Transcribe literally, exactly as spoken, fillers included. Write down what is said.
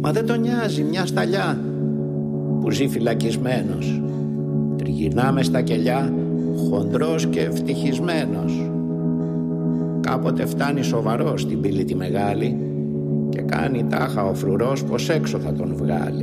Μα δεν τον νοιάζει μια σταλιά που ζει φυλακισμένος. Τριγυρνά μες στα κελιά, χοντρός και ευτυχισμένος. Κάποτε φτάνει σοβαρός στην πύλη τη μεγάλη και κάνει τάχα ο φρουρός πως έξω θα τον βγάλει.